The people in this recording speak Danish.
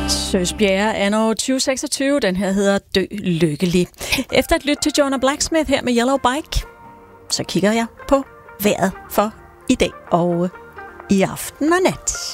Søs Bjerre anno 2026, den her hedder Dø Lykkelig. Efter at lytte til Jonah Blacksmith her med Yellow Bike, så kigger jeg på vejret for i dag og i aften og nat.